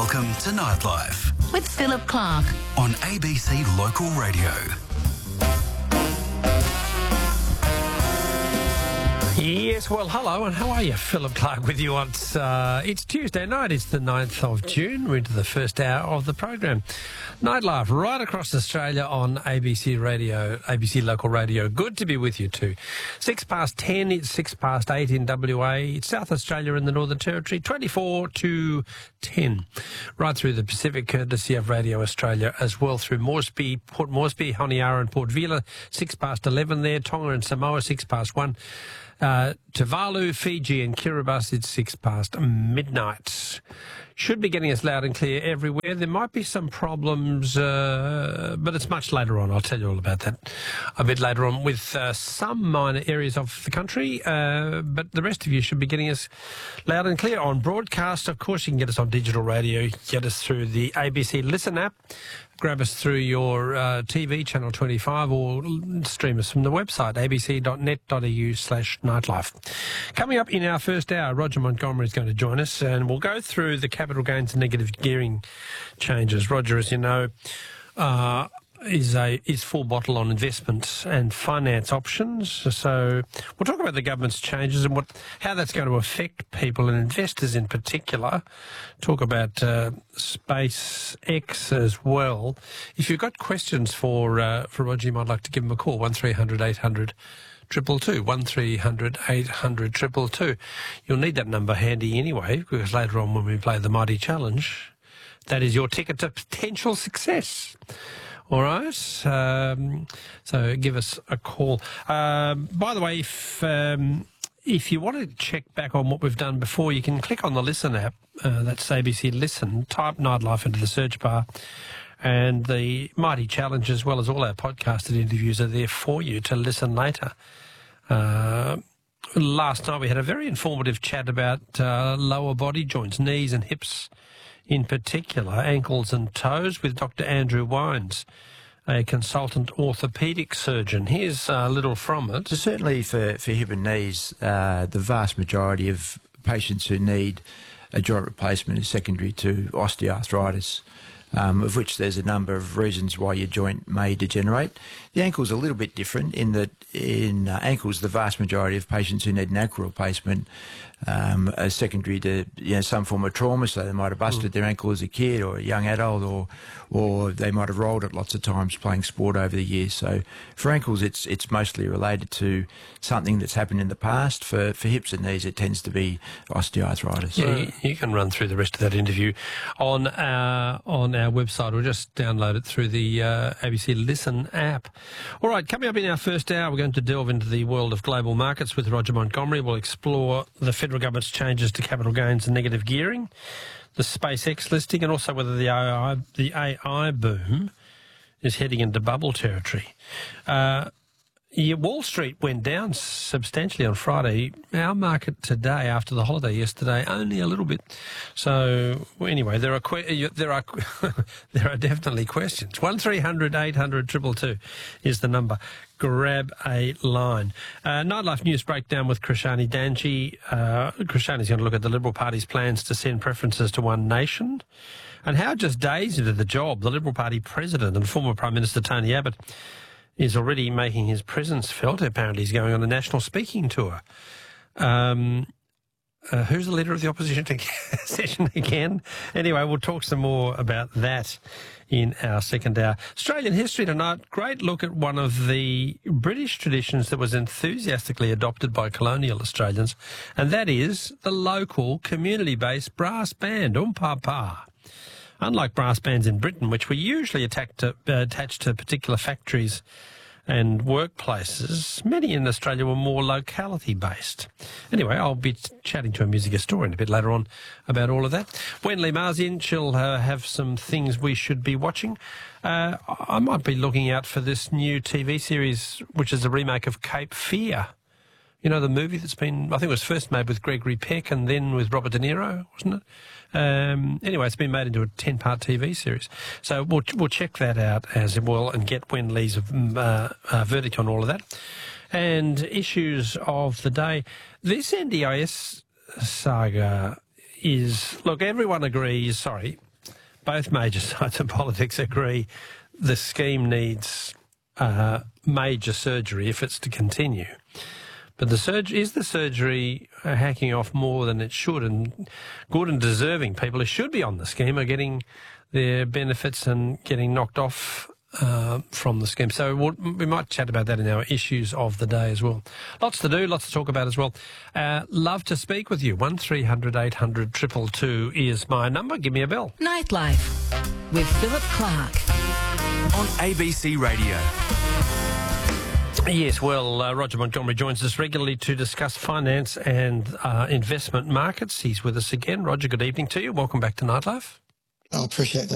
Welcome to Nightlife with Philip Clark on ABC Local Radio. Yes, well, hello, and how are you? Philip Clark with you. It's Tuesday night. It's the 9th of June. We're into the first hour of the program. Nightlife right across Australia on ABC Radio, ABC Local Radio. Good to be with you too. 10:06, it's 8:06 in WA. It's South Australia in the Northern Territory, 24 to 10. Right through the Pacific, courtesy of Radio Australia, as well through Moresby, Port Moresby, Honiara and Port Vila, 11 there. Tonga and Samoa, 1:06. Tuvalu, Fiji and Kiribati, it's midnight. Should be getting us loud and clear everywhere. There might be some problems, but it's much later on. I'll tell you all about that a bit later on with some minor areas of the country, but the rest of you should be getting us loud and clear on broadcast. Of course, you can get us on digital radio, get us through the ABC Listen app, grab us through your TV, Channel 25, or stream us from the website, abc.net.au/nightlife. Coming up in our first hour, Roger Montgomery is going to join us, and we'll go through the capital gains and negative gearing changes. Roger, as you know, is full bottle on investment and finance options. So we'll talk about the government's changes and how that's going to affect people and investors in particular. Talk about SpaceX as well. If you've got questions for Roger, you might like to give him a call, 1300 800 222, 1300 800 222. You'll need that number handy anyway, because later on when we play the Mighty Challenge, that is your ticket to potential success. All right, so give us a call. By the way, if you want to check back on what we've done before, you can click on the Listen app. That's ABC Listen. Type Nightlife into the search bar, and the Mighty Challenge, as well as all our podcasted interviews, are there for you to listen later. Last night we had a very informative chat about lower body joints, knees and hips in particular, ankles and toes, with Dr. Andrew Wines, a consultant orthopaedic surgeon. Here's a little from it. So certainly for hip and knees, the vast majority of patients who need a joint replacement is secondary to osteoarthritis, of which there's a number of reasons why your joint may degenerate. The ankle's a little bit different in that in ankles, the vast majority of patients who need an ankle replacement are secondary to some form of trauma. So they might have busted their ankle as a kid or a young adult, or they might have rolled it lots of times playing sport over the years. So for ankles, it's mostly related to something that's happened in the past. For hips and knees, it tends to be osteoarthritis. Yeah, you can run through the rest of that interview on our website, or just download it through the ABC Listen app. All right, coming up in our first hour, we're going to delve into the world of global markets with Roger Montgomery. We'll explore the federal government's changes to capital gains and negative gearing, the SpaceX listing, and also whether the AI boom is heading into bubble territory. Wall Street went down substantially on Friday. Our market today, after the holiday yesterday, only a little bit. So anyway, there are definitely questions. 1300 800 222 is the number. Grab a line. Nightlife news breakdown with Krishani Danji. Krishani's going to look at the Liberal Party's plans to send preferences to One Nation, and how just days into the job, the Liberal Party president and former Prime Minister Tony Abbott is already making his presence felt. Apparently he's going on a national speaking tour. Who's the leader of the opposition session again? Anyway, we'll talk some more about that in our second hour. Australian history tonight. Great look at one of the British traditions that was enthusiastically adopted by colonial Australians, and that is the local community-based brass band, Papa. Unlike brass bands in Britain, which were usually attached to particular factories and workplaces, many in Australia were more locality-based. Anyway, I'll be chatting to a music historian a bit later on about all of that. When Lee Ma's in, she'll have some things we should be watching. I might be looking out for this new TV series, which is a remake of Cape Fear. You know, the movie that's been, I think it was first made with Gregory Peck and then with Robert De Niro, wasn't it? Anyway, it's been made into a 10-part TV series. So we'll check that out as well and get Wen Lee's verdict on all of that. And issues of the day. This NDIS saga is, look, everyone agrees, both major sides of politics agree the scheme needs major surgery if it's to continue. But the surgery hacking off more than it should, and good and deserving people who should be on the scheme are getting their benefits and getting knocked off from the scheme. So we might chat about that in our issues of the day as well. Lots to do, lots to talk about as well. Love to speak with you. 1300 800 222 is my number. Give me a bell. Nightlife with Philip Clark On ABC Radio. Yes, well, Roger Montgomery joins us regularly to discuss finance and investment markets. He's with us again. Roger, good evening to you. Welcome back to Nightlife. I appreciate that.